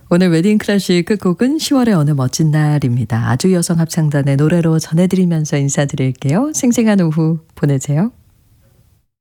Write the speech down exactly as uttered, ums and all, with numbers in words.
오늘 웨딩 클래식 끝곡은 시월의 어느 멋진 날입니다. 아주 여성 합창단의 노래로 전해드리면서 인사드릴게요. 생생한 오후 보내세요.